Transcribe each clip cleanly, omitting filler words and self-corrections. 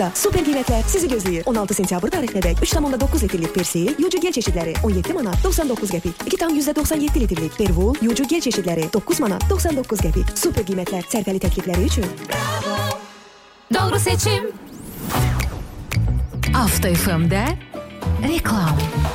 Super qiymətlər sizi gözləyir. 16 sentyabr tarixinədək 3,9 litrlik Persil, Yucu gel çeşidləri 17 manat 99 qəpik. 2,97 litrlik Pervul, Yucu gel çeşidləri 9 manat 99 qəpik. Super qiymətlər sərfəli təklifləri üçün. Bravo! Doğru seçim. Avto FM'də reklam.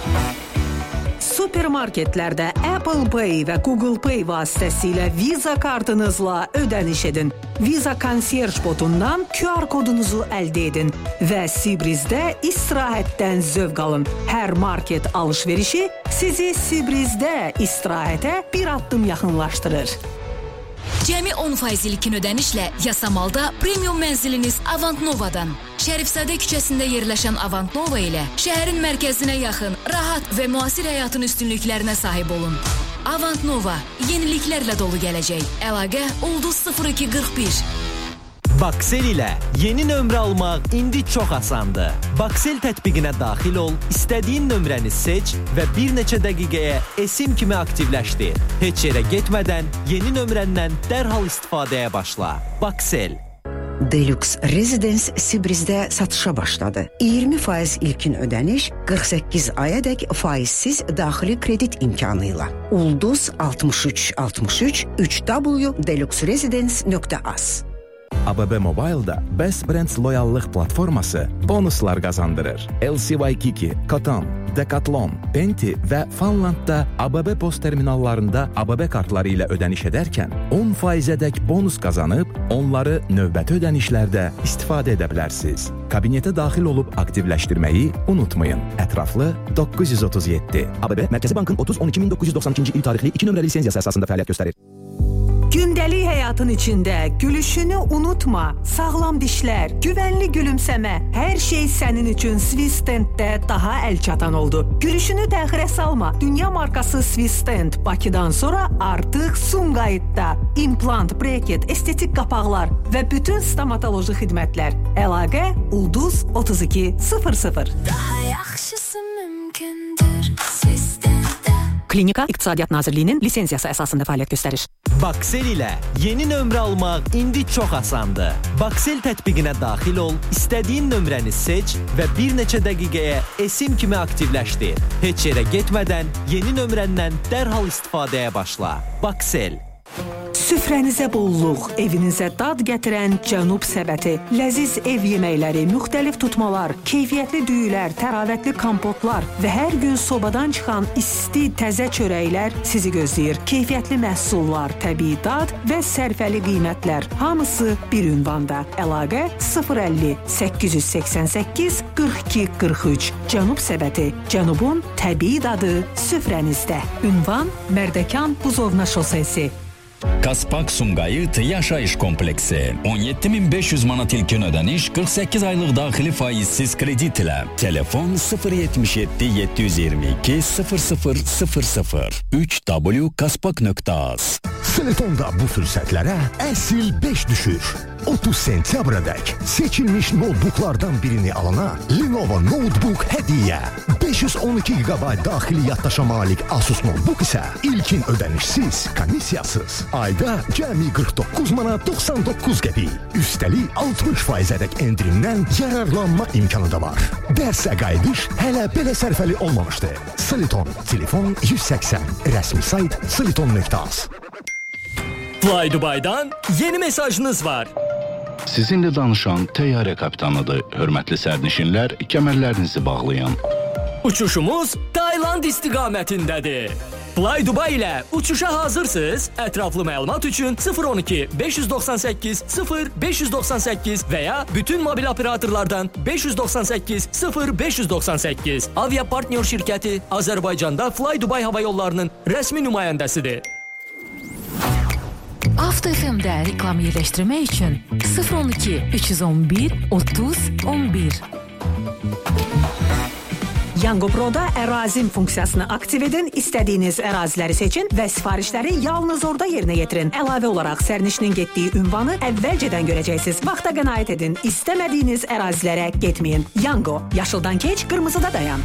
Supermarketlərdə Apple Pay və Google Pay vasitəsilə Visa kartınızla ödəniş edin. Visa Concierge botundan QR kodunuzu əldə edin və Sibrizdə istirahətdən zövq alın. Hər market alış-verişi sizi Sibrizdə istirahətə bir addım yaxınlaşdırır. Cəmi 10% ilkin ödənişlə Yasamalda premium mənziliniz Avant Nova'dan. Şərifzadə küçəsində yerləşən Avant Nova ilə şəhərin mərkəzinə yaxın, rahat və müasir həyatın üstünlüklərinə sahib olun. Avant Nova, yeniliklərlə dolu gələcək. Əlaqə Ulduz 0241. Baksel ilə yeni nömrə almaq indi çox asandır. Baksel tətbiqinə daxil ol, istədiyin nömrəni seç və bir neçə dəqiqəyə esim kimi aktivləşdir. Heç yerə getmədən yeni nömrəndən dərhal istifadəyə başla. Baksel. Deluxe Residence Sibrizdə satışa başladı. 20% ilkin ödəniş, 48 ayədək faizsiz daxili kredit imkanıyla. Ulduz 6363 www.deluxeresidence.az. ABB Mobile'da Best Brands loyallıq platforması bonuslar qazandırır. LCY Kiki, Cotton, Decathlon, Penti və Funlandda ABB post terminallarında ABB kartları ilə ödəniş edərkən 10%-ədək bonus qazanıb, onları növbəti ödənişlərdə istifadə edə bilərsiniz. Kabinetə daxil olub aktivləşdirməyi unutmayın. Ətraflı 937. ABB Mərkəzi Bankın 30-12-1992-ci il tarixli 2 nömrəli lisenziyası əsasında fəaliyyət göstərir. Gündəlik həyatın içində gülüşünü unutma. Sağlam dişlər, güvənli gülümsəmə. Hər şey sənin üçün Swissdentdə daha əlçatan oldu. Gülüşünü təxirə salma. Dünya markası Swissdent Bakıdan sonra artıq Sumqayıtda. İmplant, breket, estetik qapaqlar və bütün stomatoloji xidmətlər. Əlaqə Ulduz 3200. Daha yaxşısı mümkündür Swissdentdə. Klinika İqtisadiyyat Nazirliyinin lisenziyası əsasında fəaliyyət göstərir. Baksel ilə yeni nömrə almaq indi çox asandır. Baksel tətbiqinə daxil ol, istədiyin nömrəni seç və bir neçə dəqiqəyə esim kimi aktivləşdir. Heç yerə getmədən yeni nömrəndən dərhal istifadəyə başla. Baksel. Süfrənizə bolluq, evinizə dad gətirən Cənub səbəti, ləziz ev yeməkləri, müxtəlif tutmalar, keyfiyyətli düyülər, təravətli kompotlar və hər gün sobadan çıxan isti, təzə çörəklər sizi gözləyir. Keyfiyyətli məhsullar, təbii dad və sərfəli qiymətlər. Hamısı bir ünvanda. Əlaqə 050 888 42 43. Cənub səbəti, Cənubun təbii dadı süfrənizdə. Ünvan Mərdəkan Buzovna şosesi. Kaspak Sumqayıt Yaşayış Kompleksi 17.500 manat ilkin ödəniş 48 aylıq daxili faizsiz kredit ilə. Telefon 077 722 0000 3w.kaspak.az. Seletonda bu fürsətlərə əsl 5 düşür. 30 sentyabradək seçilmiş notebooklardan birini alana Lenovo Notebook hədiyyə. 512 GB daxili yaddaşa malik Asus Notebook isə ilkin ödənişsiz, komissiyasız. Ayda cəmi 49 manat 99 qəpik. Üstəlik 60%-ədək endirimdən yararlanma imkanı da var. Dərsə qayıdış hələ belə sərfəli olmamışdı. Seleton, telefon 180, rəsmi sayt seleton.az. Fly Dubai'dan yeni mesajınız var. Sizinlə danışan təyyarə kapitanıdır. Hörmətli sərnişinlər, kəmərlərinizi bağlayın. Uçuşumuz Tayland istiqamətindədir. Fly Dubai ilə uçuşa hazırsınız? Ətraflı məlumat üçün 012 598 0598 və ya bütün mobil operatorlardan 598 0598. Avia Partner şirkəti Azərbaycanda Fly Dubai hava yollarının rəsmi nümayəndəsidir. Avto FM'də reklam yerləşdirmək üçün 012 311 30 11. Yango Pro'da ərazim funksiyasını aktiv edin, istədiyiniz əraziləri seçin və sifarişləri yalnız orada yerinə yetirin. Əlavə olaraq sərnişinin getdiyi ünvanı əvvəlcədən görəcəksiniz. Vaxta qənaət edin, istəmədiyiniz ərazilərə getməyin. Yango, yaşıldan keç, qırmızıda dayan.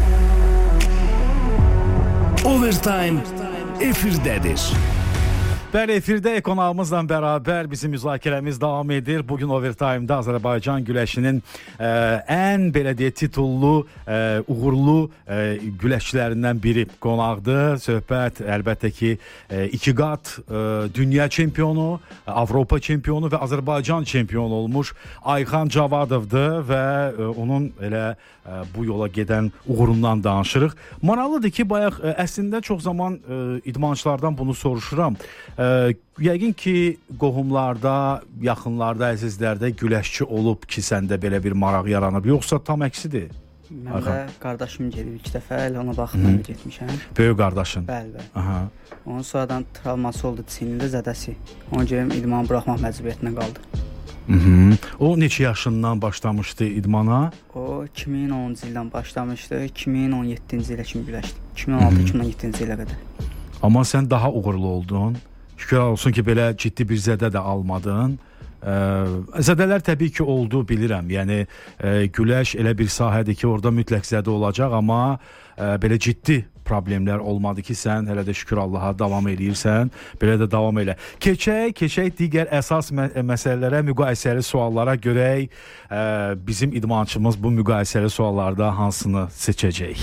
Overtime efirdədir. Bəli, efirdə qonağımızla bərabər bizim müzakirəmiz davam edir. Bugün Overtime-da Azərbaycan güləşinin ən belə deyək titullu, uğurlu güləşçilərindən biri qonaqdır. Söhbət əlbəttə ki, iki qat dünya çempionu, Avropa çempionu və Azərbaycan çempionu olmuş Ayxan Cavadovdur və onun elə bu yola gedən uğurundan danışırıq. Maraqlıdır ki, bayaq əslində çox zaman idmançılardan bunu soruşuram. Yəqin ki, qohumlarda, yaxınlarda, əzizlərdə güləşçi olub ki, səndə belə bir maraq yaranıb, yoxsa tam əksidir? Mən də qardaşım gedib 2 dəfə, elə ona baxıb mən də getmişəm. Böyük qardaşın? Bəli. Aha. Onun sonradan travması oldu, çiynində zədəsi. Ona görə idmanı buraxmaq məcburiyyətinə qaldı. O neçə yaşından başlamışdı idmana? O 2010-cu ildən başlamışdı, 2017-ci ilə kimi güləşdi. 2016-2017-ci ilə qədər. Amma sən daha uğurlu oldun. Şükür olsun ki, belə ciddi bir zədə də almadın. Zədələr təbii ki, oldu, bilirəm. Yəni, güləş elə bir sahədir ki, orada mütləq zədə olacaq, amma belə ciddi problemlər olmadı ki, sən hələ də şükür Allaha davam eləyirsən. Belə də davam elə. Keçək digər əsas məsələlərə, müqayisəli suallara görək. Bizim idmançımız bu müqayisəli suallarda hansını seçəcək?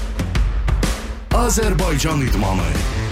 Azərbaycan idmanı.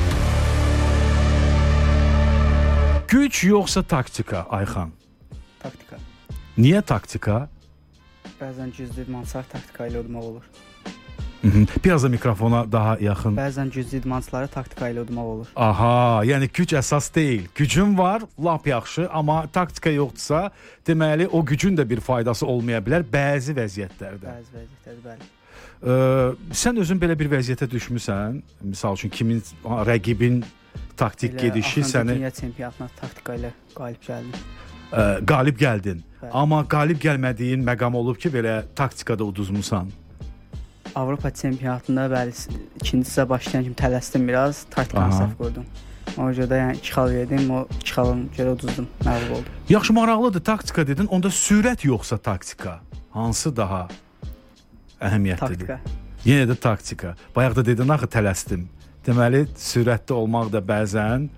Güc yoxsa taktika, Ayxan? Taktika. Niyə taktika? Bəzən güclü idmançılar taktika ilə udmaq olur. Biraz da mikrofona daha yaxın. Bəzən güclü idmançıları taktika ilə udmaq olur. Aha, yəni güc əsas deyil. Gücün var, lap yaxşı, amma taktika yoxdursa, deməli o gücün də bir faydası olmaya bilər bəzi vəziyyətlərdə. Bəzi vəziyyətlərdə, bəli. Sən özün belə bir vəziyyətə düşmüsən? Misal üçün kimin rəqibin taktik gedişi səni dünya çempionatına taktika ilə qalib gəldim. Qalib gəldin. Bəli. Amma qalib gəlmədiyin məqam olub ki, belə taktikada uduzmusan. Avropa çempionatında bəli ikinci sizə başlayan kimi tələsdim biraz, taktikanı səhv qoydum. Ona görə də yəni 2 xal verdim, o 2 xalın görə uduzdum, məğlub oldum. Yaxşı, maraqlıdır, taktika dedin, onda sürət yoxsa taktika? Hansı daha əhəmiyyətlidir? Taktika. Yenə də taktika. Bayaq da dedin, axı tələsdim. Deməli, sürətli olmaq da bəzən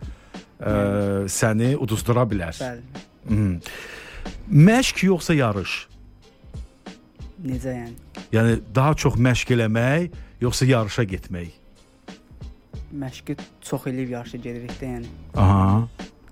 səni uduzdura bilər. Bəli. Məşq yoxsa yarış? Necə yəni? Yəni, daha çox məşq eləmək, yoxsa yarışa getmək? Məşqi çox eləyib yarışa gedirik də, yəni. Aha.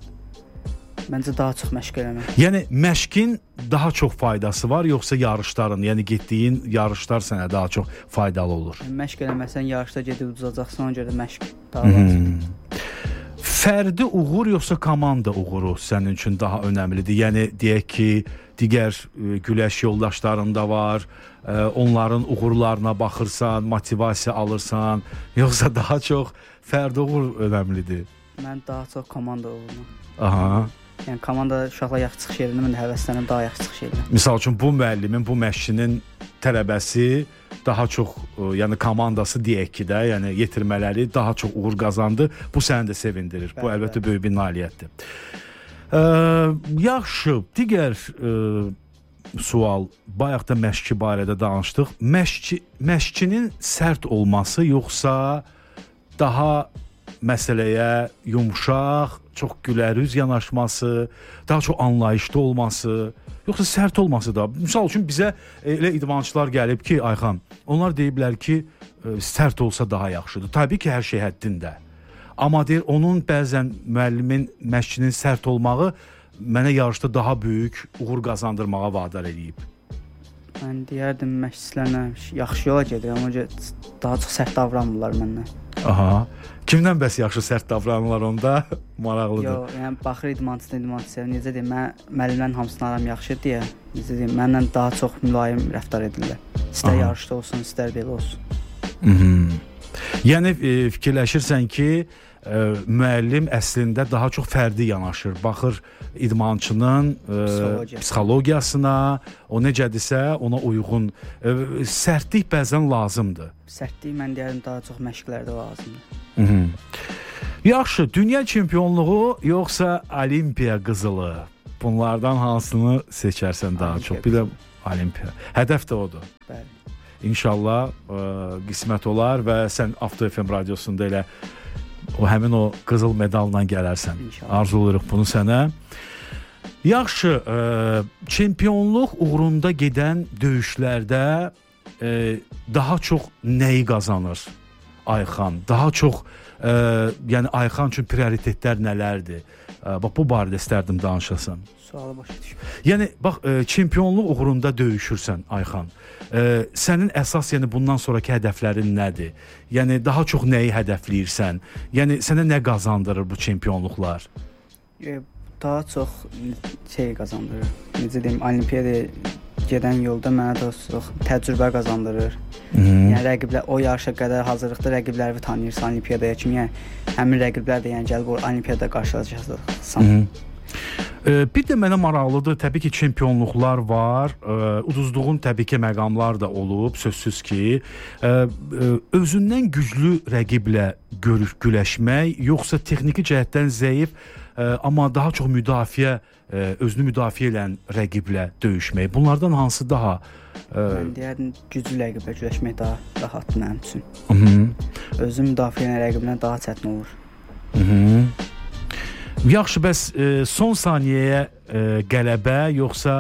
Məncə daha çox məşq eləmək. Yəni, məşqin daha çox faydası var, yoxsa yarışların, yəni getdiyin yarışlar sənə daha çox faydalı olur? Yəni, məşq eləməsən, yarışda gedib uduzacaqsan, ona görə məşq daha lazımdır. Fərdi uğur yoxsa komanda uğuru sənin üçün daha önəmlidir? Yəni, deyək ki, digər güləş yoldaşların da var, onların uğurlarına baxırsan, motivasiya alırsan, yoxsa daha çox fərdi uğur önəmlidir? Mən daha çox komanda uğuruna. Aha. Yəni, komanda uşaqlar yaxşı çıxış edirəm, mən də həvəslənəm, daha yaxşı çıxış edirəm. Misal üçün, bu müəllimin, bu məşqçinin tələbəsi daha çox, yəni komandası deyək ki də, yəni yetirmələri daha çox uğur qazandı. Bu səni də sevindirir. Bu əlbəttə böyük bir nailiyyətdir. Yaxşı, digər sual, bayaq da məşqçi barədə danışdıq. Məşqçinin sərt olması yoxsa daha məsələyə yumşaq, çox gülərüz yanaşması, daha çox anlayışlı olması, yoxsa sərt olması da. Misal üçün bizə elə idmançılar gəlib ki, Ayxan, onlar deyiblər ki, sərt olsa daha yaxşıdır. Təbii ki, hər şey həddində. Amma deyir, onun bəzən müəllimin, məşqçinin sərt olmağı mənə yarışda daha böyük uğur qazandırmağa vadar eləyib. Mən deyərdim, məşqçilərlə yaxşı yola gedirəm, ona görə daha çox sərt davranmırlar məndən. Aha. Kimdən bəs yaxşı sərt davranırlar onda? Maraqlıdır. Yox, yəni baxır idmançıya, necə deyim, müəllimlərin hamısını aram yaxşıdır deyə, necə deyim, məndən daha çox mülayim rəftar edirlər. İstər yarışda olsun, istər belə olsun. Yəni fikirləşirsən ki, müəllim əslində daha çox fərdi yanaşır. Baxır idmançının psixologiyasına, o necədirsə ona uyğun. Sərtlik bəzən lazımdır. Sərtlik mən deyərdim daha çox məşqlərdə lazımdır. Yaxşı, dünya çempionluğu yoxsa olimpiya qızılı? Bunlardan hansını seçərsən daha çox? Bir də olimpiya. Hədəf də odur. Bəli. İnşallah qismət olar və sən Avto FM radiosunda elə həmin o qızıl medalla gələrsən. Arzulayırıq bunu sənə. Yaxşı, çempionluq uğrunda gedən döyüşlərdə daha çox nəyi qazanır Ayxan? Daha çox yəni Ayxan üçün prioritetlər nələrdir? Bax bu barədə istərdim danışasan. Sualı başa düşmür. Yəni bax çempionluq uğrunda döyüşürsən Ayxan. Sənin əsas yəni bundan sonrakı hədəflərin nədir? Yəni daha çox nəyi hədəfləyirsən? Yəni sənə nə qazandırır bu çempionluqlar? Daha çox şey qazandırır. Necə deyim, olimpiyada gedən yolda mənə daha çox təcrübə qazandırır. Yəni rəqiblər o yarışa qədər hazırlıqda rəqibləri tanıyırsan olimpiyadaya kimi. Yəni həmin rəqiblər də yəni gəlib o olimpiyada qarşılaşacaqsan. Bir də mənə maraqlıdır, təbii ki, çempionluqlar var, uduzduğun təbii ki, məqamlar da olub, sözsüz ki, özündən güclü rəqiblə güləşmək, yoxsa texniki cəhətdən zəif, amma daha çox özünü müdafiə edən rəqiblə döyüşmək, bunlardan hansı daha? Mən deyərdim, güclü rəqiblə güləşmək daha rahatdır mənim üçün. Özünü müdafiə edən rəqiblə daha çətin olur. Yaxşı, bəs son saniyəyə qələbə, yoxsa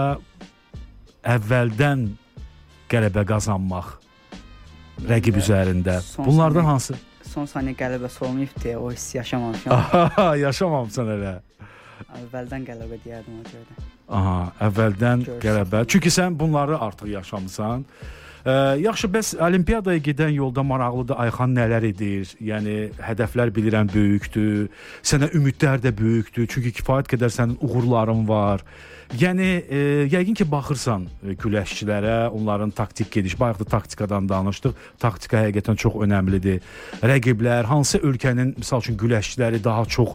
əvvəldən qələbə qazanmaq rəqib üzərində? Bunlardan hansı? Son saniyə qələbəsi olmayıb deyə o hissi yaşamamışam. Yaşamamısan elə. Əvvəldən qələbə deyərdim o görə. Əvvəldən qələbə. Çünki sən bunları artıq yaşamısan. Yaxşı, bəs olimpiyadaya gedən yolda maraqlıdır, Ayxan nələr edir? Yəni hədəflər bilirəm böyükdür, sənə ümidlər də böyükdür, çünki kifayət qədər sənin uğurların var. Yəni yəqin ki, baxırsan güləşçilərə, onların taktik gediş, bayaq da taktikadan danışdıq. Taktika həqiqətən çox önəmlidir. Rəqiblər, hansı ölkənin misal üçün güləşçiləri daha çox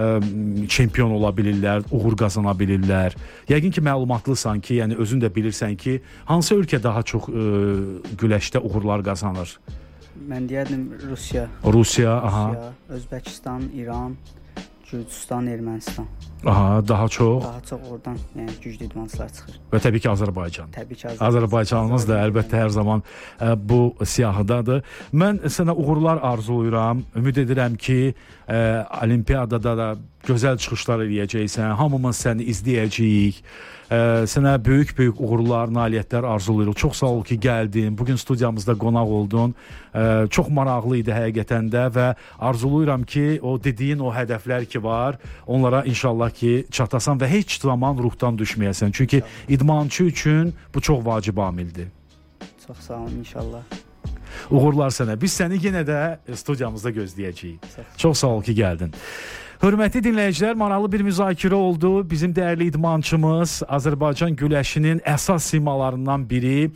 çempion ola bilirlər, uğur qazana bilirlər. Yəqin ki, məlumatlısan ki, yəni özün də bilirsən ki, hansı ölkə daha çox güləşdə uğurlar qazanır? Mən deyərdim Rusiya, Özbəkistan, İran, Gürcüstan, Ermənistan. Daha çox. Daha çox oradan, yəni güclü idmançılar çıxır. Və təbii ki, Azərbaycan. Təbii ki, Azərbaycanımız da əlbəttə hər zaman bu siyahıdadır. Mən sənə uğurlar arzulayıram. Ümid edirəm ki, olimpiyadada da gözəl çıxışlar eləyəcəksən. Hamımız səni izləyəcəyik. Sənə böyük uğurlar, nailiyyətlər arzulayırıq. Çox sağ ol ki, gəldin. Bugün studiyamızda qonaq oldun. Çox maraqlı idi həqiqətən də və arzulayıram ki, o dediyin o hədəflər ki var, onlara inşallah ki, çatasan və heç zaman ruhdan düşməyəsən. Çünki idmançı üçün bu çox vacib amildir. Çox sağ olun, inşallah. Uğurlar sənə. Biz səni yenə də studiyamızda gözləyəcəyik. Çox sağ ol ki, gəldin. Hörmətli dinləyicilər, maraqlı bir müzakirə oldu. Bizim dəyərli idmançımız Azərbaycan güləşinin əsas simalarından biri,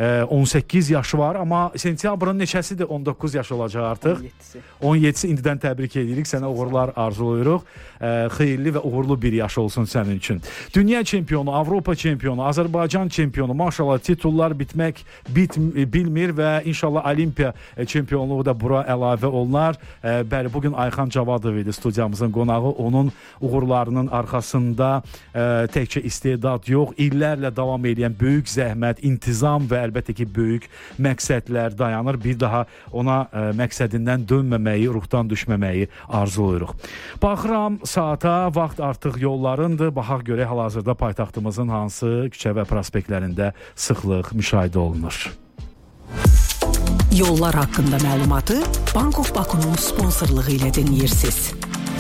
18 yaşı var, amma sentyabrın neçəsidir? 19 yaş olacaq artıq. 17-si indidən təbrik edirik, sənə uğurlar arzulayırıq. Xeyirli və uğurlu bir yaş olsun sənin üçün. Dünya çempionu, Avropa çempionu, Azərbaycan çempionu, maşallah titullar bitmək bilmir və inşallah Olimpiya çempionluğu da bura əlavə olunar. Bəli, bugün Ayxan Cavadov idi studiyamızın qonağı. Onun uğurlarının arxasında təkcə istedad yox, illərlə davam edən böyük zəhmət, intizam və əlbəttə ki, böyük məqsədlər dayanır. Bir daha ona məqsədindən dönməməyi, ruhdan düşməməyi arzulayırıq. Baxıram saata, vaxt artıq yollarındır. Baxaq görək hal-hazırda paytaxtımızın hansı küçə və prospektlərində sıxlıq müşahidə olunur. Yollar haqqında məlumatı Bank of Baku'nun sponsorluğu ilə dinləyirsiniz.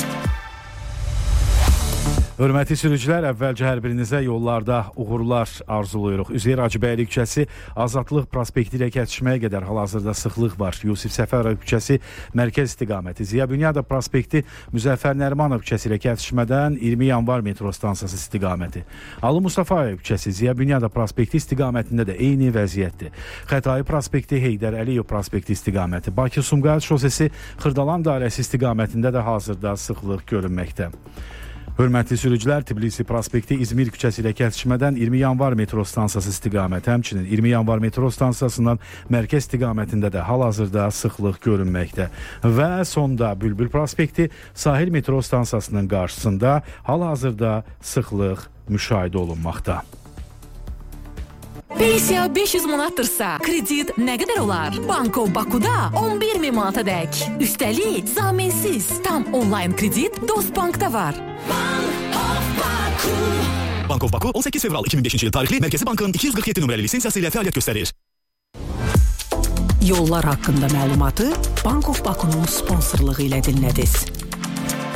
Hörmətli sürücülər, əvvəlcə hər birinizə yollarda uğurlar arzulayırıq. Üzeyir Hacıbəyli küçəsi Azadlıq prospekti ilə kəsişməyə qədər hal-hazırda sıxlıq var. Yusif Səfərov küçəsi mərkəz istiqaməti, Ziya Bünyadov prospekti Müzəffər Nərimanov küçəsi ilə kəsişmədən 20 yanvar metro stansiyası istiqaməti. Ali Mustafayev küçəsi Ziya Bünyadov prospekti istiqamətində də eyni vəziyyətdir. Xətai prospekti, Heydər Əliyev prospekti istiqaməti, Bakı-Sumqayıt şosesi Xırdalan dairəsi istiqamətində də hazırda sıxlıq görünməkdə. Hörmətli sürücülər, Tbilisi prospekti İzmir küçəsi ilə kəsişmədən 20 yanvar metro stansiyası istiqaməti, həmçinin 20 yanvar metro stansiyasından mərkəz istiqamətində də hal-hazırda sıxlıq görünməkdə. Və sonda Bülbül prospekti Sahil metro stansiyasının qarşısında hal-hazırda sıxlıq müşahidə olunmaqda. Pensiya 500 manatdırsa, kredit nə qədər olar? Banko Bakuda 11.000 manata dək. Üstəlik, zaminsiz, tam onlayn kredit Dostbankda var. Bank of Baku 18 fevral 2005-ci il tarixli Mərkəzi Bankın 247 nömrəli lisensiyası ilə fəaliyyət göstərir. Yollar haqqında məlumatı Bank of Baku'nun sponsorluğu ilə dinlədiniz.